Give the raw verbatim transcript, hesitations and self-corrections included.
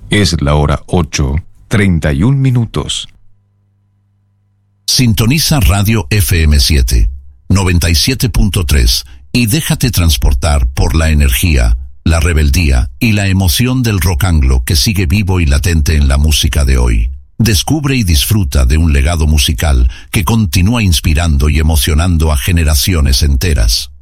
Es la hora ocho, treinta y un minutos. Sintoniza Radio F M siete, noventa y siete punto tres y déjate transportar por la energía, la rebeldía y la emoción del rock anglo que sigue vivo y latente en la música de hoy. Descubre y disfruta de un legado musical que continúa inspirando y emocionando a generaciones enteras.